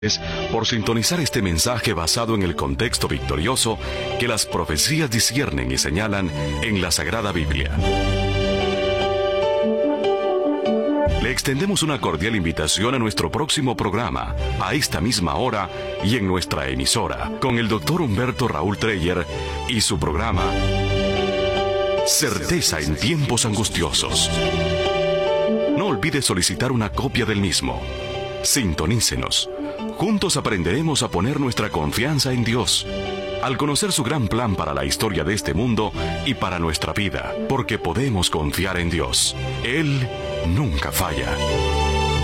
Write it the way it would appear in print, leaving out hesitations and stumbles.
por sintonizar este mensaje basado en el contexto victorioso que las profecías disciernen y señalan en la Sagrada Biblia. Le extendemos una cordial invitación a nuestro próximo programa, a esta misma hora y en nuestra emisora, con el Dr. Humberto Raúl Treyer y su programa Certeza en tiempos angustiosos. No olvide solicitar una copia del mismo. Sintonícenos. Juntos aprenderemos a poner nuestra confianza en Dios, al conocer su gran plan para la historia de este mundo y para nuestra vida, porque podemos confiar en Dios. Él nunca falla.